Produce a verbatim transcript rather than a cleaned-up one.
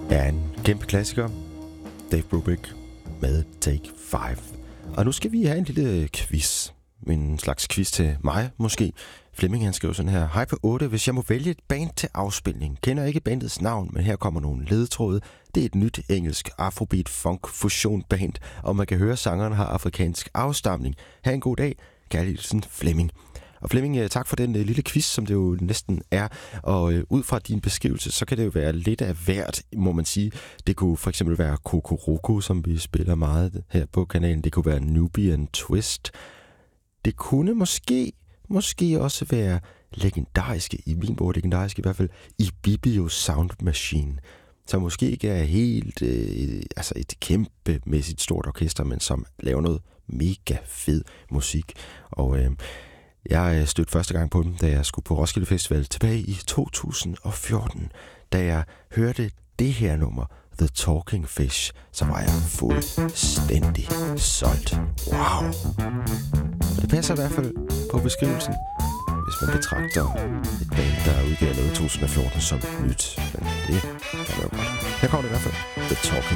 er en kæmpe klassiker. Dave Brubeck med Take five. Og nu skal vi have en lille quiz. En slags quiz til mig, måske. Flemming, han skriver sådan her. Hej på otte. Hvis jeg må vælge et band til afspilning, kender ikke bandets navn, men her kommer nogle ledetråde. Det er et nyt engelsk afrobeat funk fusion band, og man kan høre, at sangeren har afrikansk afstamning. Ha' en god dag. Kærlig hilsen, Flemming. Og Flemming, tak for den uh, lille quiz, som det jo næsten er. Og uh, ud fra din beskrivelse, så kan det jo være lidt af hvert, må man sige. Det kunne for eksempel være Kokoroko, som vi spiller meget her på kanalen. Det kunne være Nubian Twist. Det kunne måske, måske også være legendariske, i min bog legendariske i hvert fald, Ibibio Sound Machine. Som måske ikke er helt, øh, altså et kæmpemæssigt stort orkester, men som laver noget mega fed musik. Og øh, jeg stødte første gang på dem, da jeg skulle på Roskilde Festival tilbage i to tusind og fjorten. Da jeg hørte det her nummer, The Talking Fish, så var jeg fuldstændig solgt. Wow! Og det passer i hvert fald på beskrivelsen, hvis man betragter et band, der udgiver noget i to tusind og fjorten som nyt. Men det kan man jo godt. Her kommer det i hvert fald, The Talking